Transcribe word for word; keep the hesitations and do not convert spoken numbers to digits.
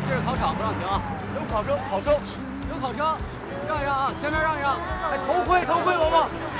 这是考场，不让停啊！ 有考生，考生， 有考生，让一让啊！前面让一让！ 哎，头盔，头盔，王王。